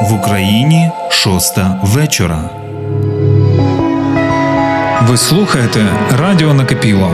В Україні 6 вечора. Ви слухаєте Радіо Накипіло.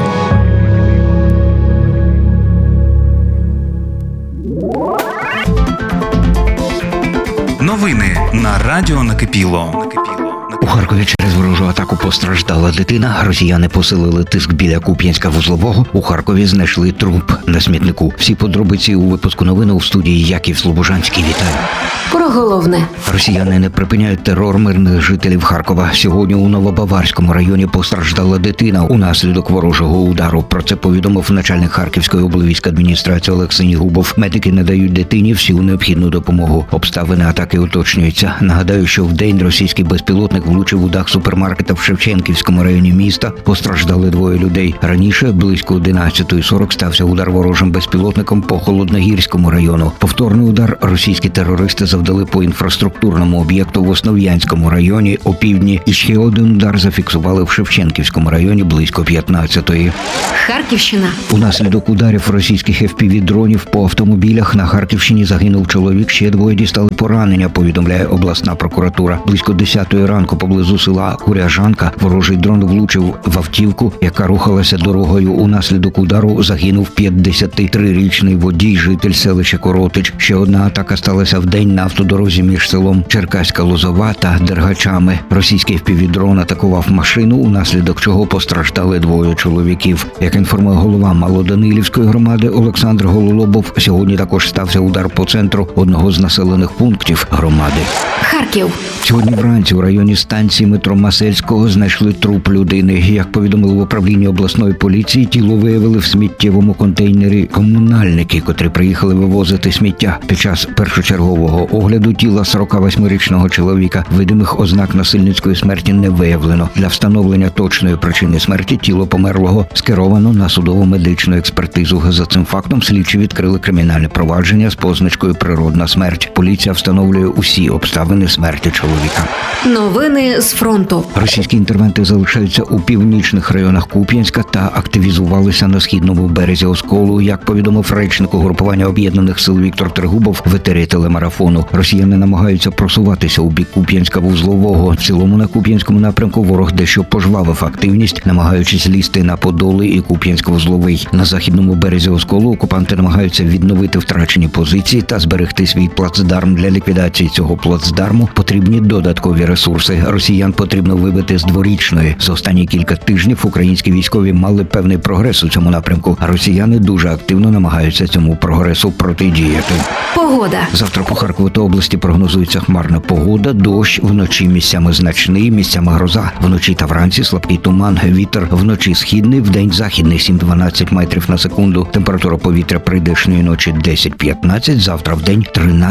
Новини на Радіо Накипіло. У Харкові через ворожу атаку постраждала дитина. Росіяни посилили тиск біля Куп'янська-Вузлового. У Харкові знайшли труп на смітнику. Всі подробиці у випуску новин у студії Яків Слобожанський. Вітаю. Про головне. Росіяни не припиняють терор мирних жителів Харкова. Сьогодні у Новобаварському районі постраждала дитина унаслідок ворожого удару. Про це повідомив начальник Харківської облвійськадміністрації Олексій Губов. Медики надають дитині всю необхідну допомогу. Обставини атаки уточнюються. Нагадаю, що вдень російський безпілотник влучив у дах супермаркета в Шевченківському районі міста. Постраждали двоє людей. Раніше, близько 11:40, стався удар ворожим безпілотником по Холодногірському району. Повторний удар російські терористи завдали по інфраструктурному об'єкту в Основ'янському районі опівдні. І ще один удар зафіксували в Шевченківському районі близько 15:00. Харківщина. Унаслідок ударів російських FPV-дронів по автомобілях на Харківщині загинув чоловік, ще двоє дістали поранення, повідомляє обласна прокуратура. Близько 10:00 ранку поблизу села Куряжанка ворожий дрон влучив в автівку, яка рухалася дорогою. Унаслідок удару загинув 53-річний водій, житель селища Коротич. Ще одна атака сталася вдень на автодорозі між селом Черкаська Лозова та Дергачами. Російський FPV-дрон атакував машину, унаслідок чого постраждали двоє чоловіків. Як інформує голова Малоданилівської громади Олександр Гололобов, сьогодні також стався удар по центру одного з населених пунктів громади. Харків. Сьогодні вранці у районі станції метро Масельського знайшли труп людини. Як повідомили в управлінні обласної поліції, тіло виявили в сміттєвому контейнері комунальники, котрі приїхали вивозити сміття. Під час першочергового огляду тіла 48-річного чоловіка видимих ознак насильницької смерті не виявлено. Для встановлення точної причини смерті тіло померлого скеровано на судово-медичну експертизу. За цим фактом слідчі відкрили кримінальне провадження з позначкою «Природна смерть». Поліція встановлює усі обставини смерті чоловіка. Новини з фронту. Російські інтервенти залишаються у північних районах Куп'янська та активізувалися на східному березі Осколу. Як повідомив речник угрупування об'єднаних сил Віктор Трегубов в етері телемарафону, росіяни намагаються просуватися у бік Куп'янська-Вузлового. В цілому на Куп'янському напрямку ворог дещо пожвавив активність, намагаючись лізти на Подоли і Куп'янськ-Вузловий. На західному березі Осколу окупанти намагаються відновити втрачені позиції та зберегти свій плацдарм. Для ліквідації цього плацдарму потрібні додаткові ресурси. Росіян потрібно вибити з Дворічної. За останні кілька тижнів українські військові мали певний прогрес у цьому напрямку, а росіяни дуже активно намагаються цьому прогресу протидіяти. Погода. Завтра по Харкову та області прогнозується хмарна погода, дощ, вночі місцями значний, місцями гроза. Вночі та вранці слабкий туман, вітер вночі східний, вдень західний 7-12 метрів на секунду. Температура повітря прийдешньої ночі 10-15, завтра вдень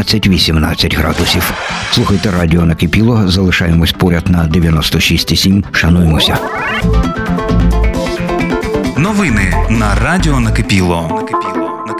13-18 градусів. Слухайте Радіо Накипіло, залишаємось поряд на 96,7. Шануємося. Новини на Радіо Накипіло.